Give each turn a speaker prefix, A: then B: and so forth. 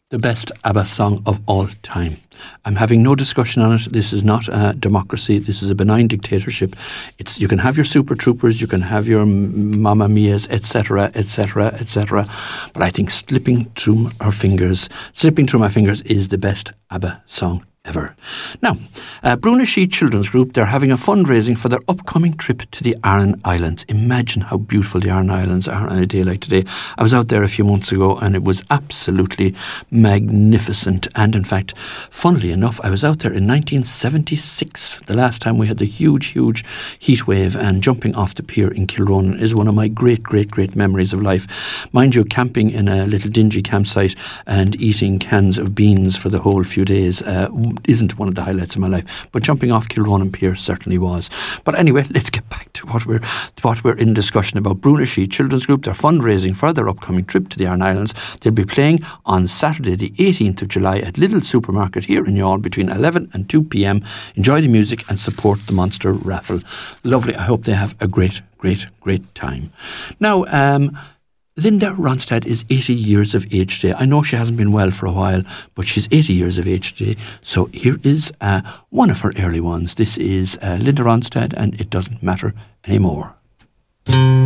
A: The best ABBA song of all time. I'm having no discussion on it. This is not a democracy. This is a benign dictatorship. You can have your Super Troopers, you can have your Mamma Mias, etc., etc., etc. But I think Slipping Through My Fingers is the best ABBA song ever. Now, Brunaschi Children's Group, they're having a fundraising for their upcoming trip to the Aran Islands. Imagine how beautiful the Aran Islands are on a day like today. I was out there a few months ago and it was absolutely magnificent. And in fact, funnily enough, I was out there in 1976, the last time we had the huge heat wave, and jumping off the pier in Kilronan is one of my great memories of life. Mind you, camping in a little dingy campsite and eating cans of beans for the whole few days isn't one of the highlights of my life, but jumping off Kilronan Pier certainly was. But anyway, let's get back to what we're in discussion about. Brunaschi Children's Group, they're fundraising for their upcoming trip to the Aran Islands. They'll be playing on Saturday the 18th of July at Lidl Supermarket here in Youghal between 11 and 2 p.m. Enjoy the music and support the Monster Raffle. Lovely. I hope they have a great time. Now, Linda Ronstadt is 80 years of age today. I know she hasn't been well for a while, but she's 80 years of age today. So here is one of her early ones. This is Linda Ronstadt and It Doesn't Matter Anymore.